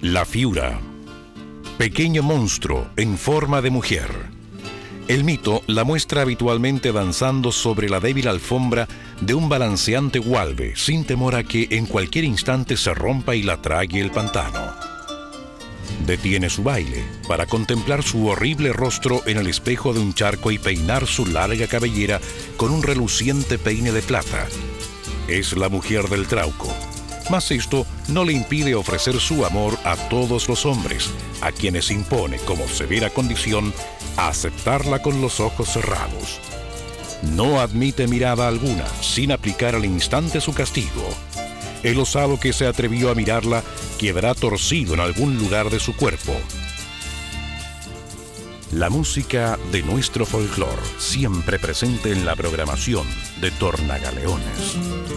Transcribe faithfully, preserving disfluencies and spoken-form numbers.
La Fiura, pequeño monstruo en forma de mujer. El mito la muestra habitualmente danzando sobre la débil alfombra de un balanceante gualbe, sin temor a que en cualquier instante se rompa y la trague el pantano. Detiene su baile para contemplar su horrible rostro en el espejo de un charco y peinar su larga cabellera con un reluciente peine de plata. Es la mujer del Trauco, mas esto no le impide ofrecer su amor a todos los hombres, a quienes impone como severa condición aceptarla con los ojos cerrados. No admite mirada alguna sin aplicar al instante su castigo. El osado que se atrevió a mirarla quedará torcido en algún lugar de su cuerpo. La música de nuestro folclore, siempre presente en la programación de Tornagaleones.